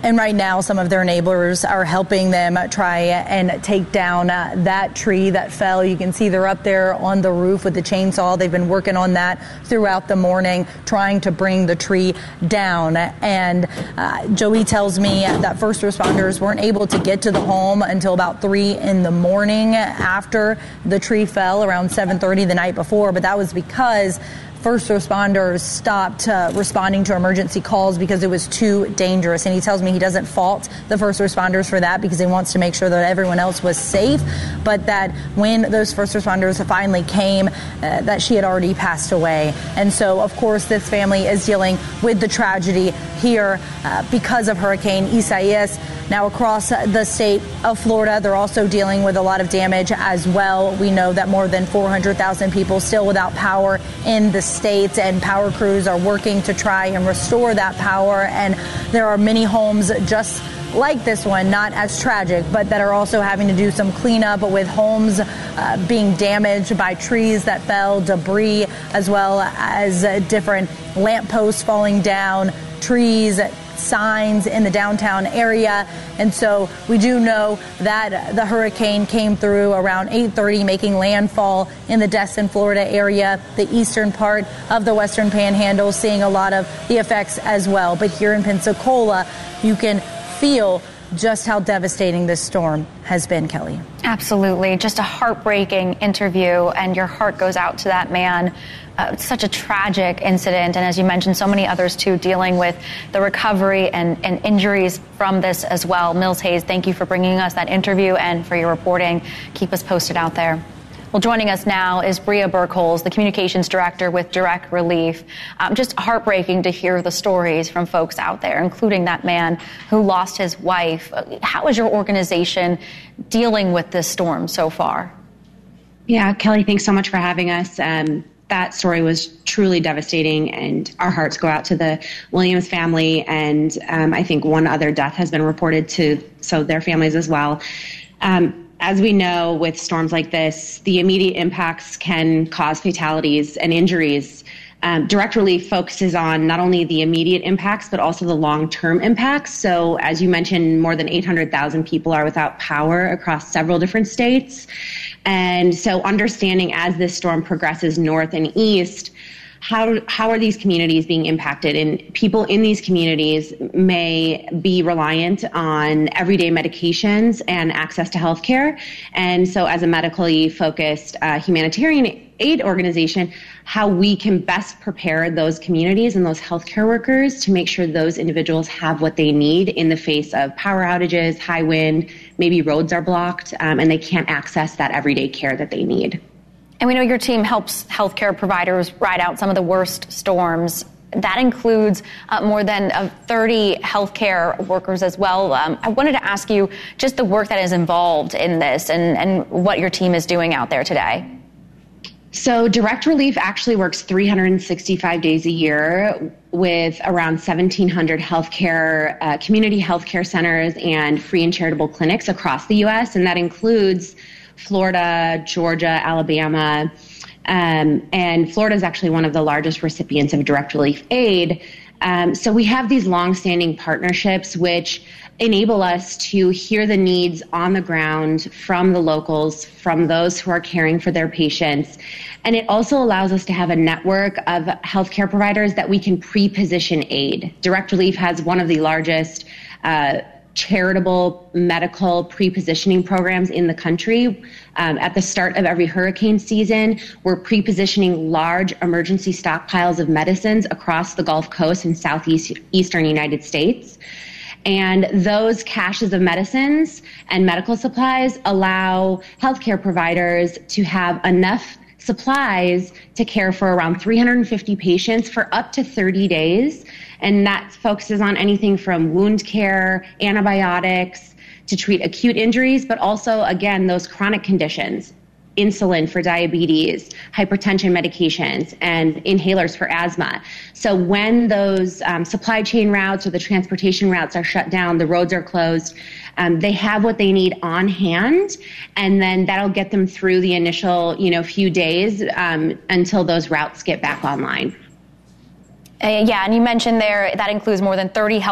And right now, some of their neighbors are helping them try and take down that tree that fell. You can see they're up there on the roof with the chainsaw. They've been working on that throughout the morning, trying to bring the tree down. And Joey tells me that first responders weren't able to get to the home until about 3 in the morning after the tree fell around 7:30 the night before. But that was because first responders stopped responding to emergency calls because it was too dangerous. And he tells me he doesn't fault the first responders for that because he wants to make sure that everyone else was safe, but that when those first responders finally came, that she had already passed away. And so, of course, this family is dealing with the tragedy here because of Hurricane Isaias. Now, across the state of Florida, they're also dealing with a lot of damage as well. We know that more than 400,000 people still without power in the state, and power crews are working to try and restore that power. And there are many homes just like this one, not as tragic, but that are also having to do some cleanup with homes being damaged by trees that fell, debris, as well as different lampposts falling down, trees, signs in the downtown area. And so we do know that the hurricane came through around 8:30, making landfall in the Destin, Florida area, the eastern part of the Western Panhandle, seeing a lot of the effects as well. But here in Pensacola, you can feel just how devastating this storm has been, Kelly. Absolutely. Just a heartbreaking interview, and your heart goes out to that man. Such a tragic incident, and as you mentioned, so many others too dealing with the recovery and injuries from this as well. Mills Hayes, thank you for bringing us that interview and for your reporting. Keep us posted out there. Well, joining us now is Bria Burkholz, the communications director with Direct Relief. Just heartbreaking to hear the stories from folks out there, including that man who lost his wife. How is your organization dealing with this storm so far? Yeah, Kelly, thanks so much for having us. That story was truly devastating, and our hearts go out to the Williams family. And I think one other death has been reported so their families as well. As we know, with storms like this, the immediate impacts can cause fatalities and injuries. Direct Relief focuses on not only the immediate impacts, but also the long-term impacts. So as you mentioned, more than 800,000 people are without power across several different states. And so understanding as this storm progresses north and east, how are these communities being impacted? And people in these communities may be reliant on everyday medications and access to health care. And so as a medically focused humanitarian aid organization, how we can best prepare those communities and those healthcare workers to make sure those individuals have what they need in the face of power outages, high wind, maybe roads are blocked, and they can't access that everyday care that they need. And we know your team helps healthcare providers ride out some of the worst storms. That includes more than 30 healthcare workers as well. I wanted to ask you just the work that is involved in this and what your team is doing out there today. So Direct Relief actually works 365 days a year with around 1,700 healthcare, community healthcare centers and free and charitable clinics across the U.S., and that includes Florida, Georgia, Alabama, and Florida is actually one of the largest recipients of Direct Relief aid. So we have these long-standing partnerships which enable us to hear the needs on the ground from the locals, from those who are caring for their patients. And it also allows us to have a network of healthcare providers that we can pre-position aid. Direct Relief has one of the largest charitable medical pre-positioning programs in the country. At the start of every hurricane season, we're pre-positioning large emergency stockpiles of medicines across the Gulf Coast and southeastern United States. And those caches of medicines and medical supplies allow healthcare providers to have enough supplies to care for around 350 patients for up to 30 days. And that focuses on anything from wound care, antibiotics, to treat acute injuries, but also, again, those chronic conditions, insulin for diabetes, hypertension medications, and inhalers for asthma. So when those supply chain routes or the transportation routes are shut down, the roads are closed, they have what they need on hand, and then that'll get them through the initial, few days until those routes get back online. Yeah, and you mentioned there that includes more than 30 health